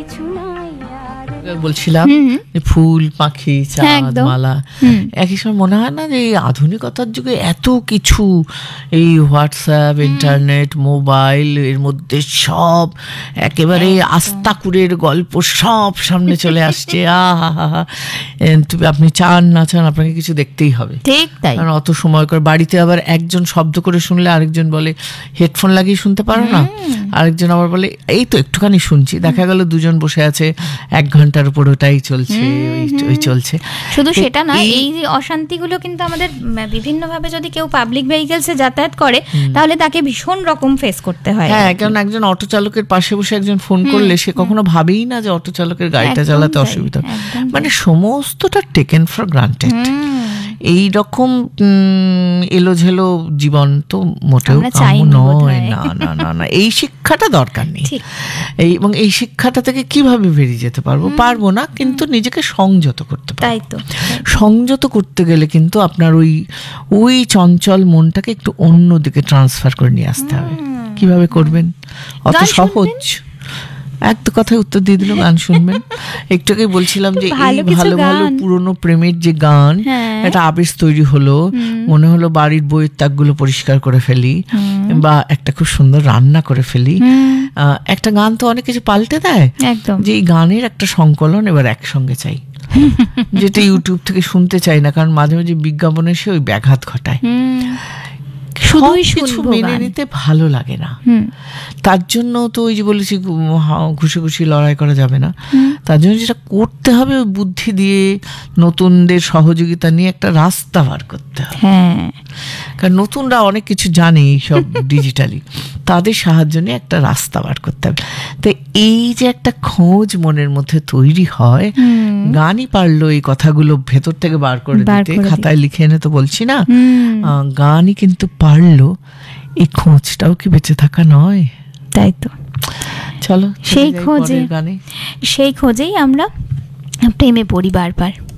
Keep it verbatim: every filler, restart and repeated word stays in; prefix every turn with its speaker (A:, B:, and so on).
A: বলছিলাম ফুল পাখি চাঁদ মালা, একই সময় মনে হয় না যে এই আধুনিকতার যুগে এত কিছু, এই হোয়াটসঅ্যাপ, ইন্টারনেট, মোবাইল, এর মধ্যে সব একেবারে আস্তাকুরের গল্প সব সামনে চলে আসছে। আহা, তুমি আপনি চান না চান আপনাকে কিছু দেখতেই হবে,
B: ঠিক তাই।
A: কারণ অত সময় করে বাড়িতে আবার একজন শব্দ করে শুনলে আরেকজন বলে হেডফোন লাগিয়ে শুনতে পারো না, আরেকজন আবার বলে এই তো একটুখানি শুনছি, দেখা গেল দুজন বসে আছে এক ঘন্টার উপর ওটাই চলছে, ওই চলছে।
B: শুধু সেটা না, এই অশান্তিগুলো কিন্তু আমাদের বিভিন্নভাবে যদি কেউ পাবলিক ভেহিকেলসে যাতায়াত করে তাহলে তাকে ভীষণ রকম ফেস করতে হয়।
A: হ্যাঁ, কারণ একজন অটো চালকের পাশে বসে একজন ফোন করলে সে কখনো ভাবেই না যে অটো চালকের গাড়িটা চালাতে অসুবিধা, মানে সমস্তটা টেকেন ফর গ্রান্টেড। এই রকম এলোঝেলো জীবন তো মোটেও কাম্য নয়। না না না না, এই শিক্ষাটা দরকার নেই। এই এবং এই শিক্ষাটা থেকে কিভাবে বেরিয়ে যেতে পারবো? পারবো না, কিন্তু নিজেকে সংযত করতে পারবো।
B: তাই তো,
A: সংযত করতে গেলে কিন্তু আপনার ওই ওই চঞ্চল মনটাকে একটু অন্য দিকে ট্রান্সফার করে নিয়ে আসতে হবে। কিভাবে করবেন? অত সহজ এক তো কথায় উত্তর দিয়ে দিল, গান শুনবেন। একটু আগে বলছিলাম যে এই ভালো ভালো পুরনো প্রেমের যে গান, একটা আবেশ তৈরি হলো, মনে হলো বাড়ির বইয়ের তাকগুলো পরিষ্কার করে ফেলি, বা একটা খুব সুন্দর রান্না করে ফেলি। একটা গান তো অনেক কিছু পাল্টে দেয়, যে এই গানের একটা সংকলন এবার একসঙ্গে চাই, যেটা ইউটিউব থেকে শুনতে চাই না, কারণ মাঝে মাঝে বিজ্ঞাপনে সে ওই ব্যাঘাত ঘটায়। কিছু মেনে নিতে ভালো লাগে না, তার জন্য তো ওই যে বলেছি ঘুষে ঘুষি লড়াই করা যাবে না। তার জন্য যেটা করতে হবে বুদ্ধি দিয়ে, নতুনদের সহযোগিতা নিয়ে একটা রাস্তা বার করতে হবে। কারণ নতুনরা অনেক কিছু জানে সব ডিজিটালি, তাদের সাহায্য নিয়ে একটা রাস্তা বার করতে হবে। তো এই যে একটা খোঁজ মনের মধ্যে তৈরি হয়, গানই পারলো এই কথাগুলো ভেতর থেকে বার করে দিতে, খাতায় লিখে এনে তো বলছি না, গানই কিন্তু পারলো এই খোঁজটাও কি বেঁচে থাকা নয়?
B: তাই তো,
A: চলো
B: সেই খোঁজে, সেই খোঁজেই আমরা প্রেমে পড়ি বারবার।